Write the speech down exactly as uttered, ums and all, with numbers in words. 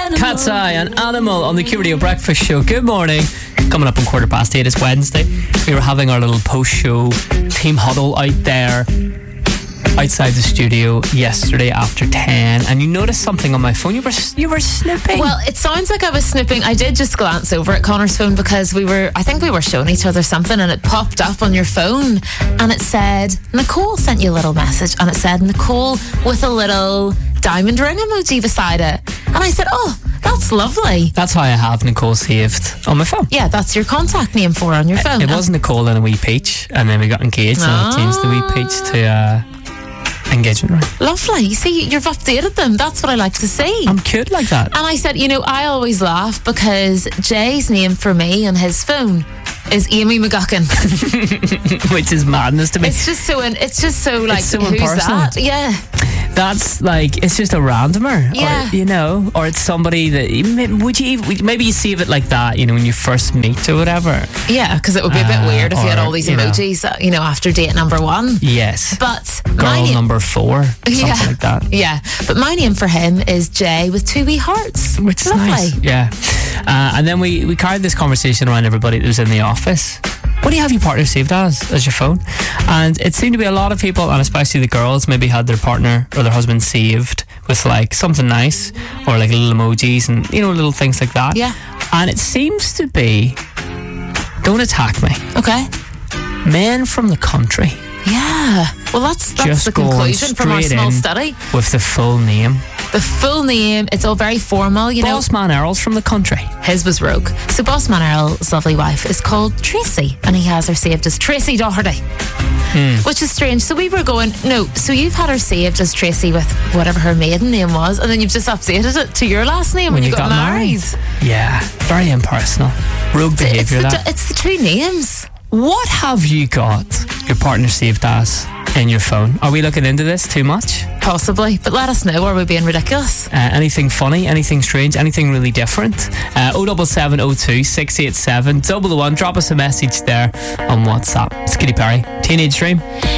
Cat's Eye and Animal on the Q Radio Breakfast Show. Good morning. Coming up on quarter past eight, it's Wednesday. We were having our little post-show team huddle out there outside the studio yesterday after ten, and you noticed something on my phone. You were you were snooping. Well, it sounds like I was snooping. I did just glance over at Connor's phone because we were, I think we were showing each other something, and it popped up on your phone, and it said, Nicole sent you a little message, and it said Nicole with a little diamond ring emoji beside it. And I said, oh, that's lovely. That's how I have Nicole saved on my phone. Yeah, that's your contact name for her on your phone. It, it was Nicole and a wee peach, and then we got engaged, and I changed the wee peach to uh, engagement ring. Lovely. You see, you've updated them. That's what I like to see. I'm cute like that. And I said, you know, I always laugh because Jay's name for me on his phone is Amy McGuckin. Which is madness to me. It's just so, in, it's just so like, so who's impersonal. that? Yeah. That's like, it's just a randomer. Yeah. Or, you know, or it's somebody that, would you even, maybe you save it like that, you know, when you first meet or whatever. Yeah, because it would be a bit Uh, weird if you had or, all these you know. emojis, uh, you know, after date number one. Yes. But Girl my name, number four, something yeah, like that. Yeah, but my name for him is Jay with two wee hearts. Which is Lovely. nice. Yeah. Uh, and then we, we carried this conversation around everybody that was in the office. What do you have your partner saved as, as your phone? And it seemed to be a lot of people, and especially the girls, maybe had their partner or their husband saved with like something nice or like little emojis and, you know, little things like that. Yeah. And it seems to be, don't attack me, Okay. men from the country. Yeah. Well, that's that's Just the going conclusion from our straight small in study. with the full name. The full name, it's all very formal, you know. Bossman Earl's from the country. His was Rogue. So Bossman Earl's lovely wife is called Tracy, and he has her saved as Tracy Doherty, Hmm. which is strange. So we were going, no, so you've had her saved as Tracy with whatever her maiden name was, and then you've just updated it to your last name when, you got, married. Yeah, very impersonal. Rogue It's behaviour, the, that. it's the two names. What have you got your partner saved as in your phone? Are we looking into this too much? Possibly, but let us know. Are we being ridiculous? Uh, anything funny, anything strange, anything really different? Uh, oh seven seven oh two six eight seven double one. Drop us a message there on WhatsApp. It's Katy Perry, Teenage Dream.